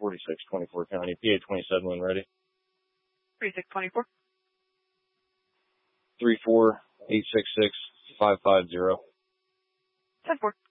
4624 County, PA 27 when ready. 3624. 34866 550. 10-4.